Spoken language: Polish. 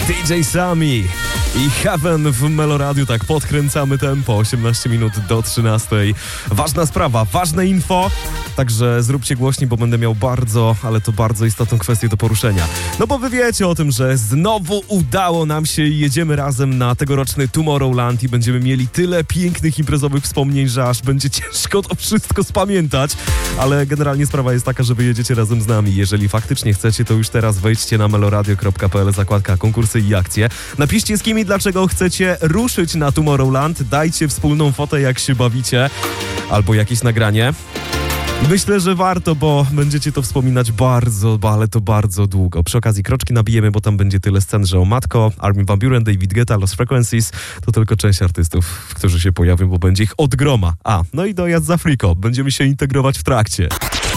DJ Sami i Heaven w Meloradiu. Tak podkręcamy tempo, 18 minut do 13. Ważna sprawa, ważne info, także zróbcie głośniej, bo będę miał bardzo, ale to bardzo istotną kwestię do poruszenia. No bo wy wiecie o tym, że znowu udało nam się i jedziemy razem na tegoroczny Tomorrowland i będziemy mieli tyle pięknych imprezowych wspomnień, że aż będzie ciężko to wszystko spamiętać, ale generalnie sprawa jest taka, że wy jedziecie razem z nami. Jeżeli faktycznie chcecie, to już teraz wejdźcie na meloradio.pl, zakładka konkursy i akcje. Napiszcie, z kim i dlaczego chcecie ruszyć na Tomorrowland. Dajcie wspólną fotę, jak się bawicie, albo jakieś nagranie. Myślę, że warto, bo będziecie to wspominać bardzo, ale to bardzo długo. Przy okazji kroczki nabijemy, bo tam będzie tyle scen, że o matko, Armin van Buuren, David Guetta, Lost Frequencies, to tylko część artystów, którzy się pojawią, bo będzie ich od groma. No i dojazd z Afriko. Będziemy się integrować w trakcie.